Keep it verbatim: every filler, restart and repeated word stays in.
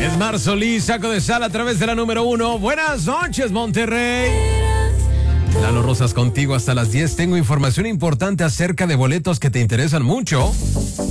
Esmar Solís, saco de sal a través de la número uno. Buenas noches, Monterrey. Lalo Rosas contigo hasta las diez. Tengo información importante acerca de boletos que te interesan mucho.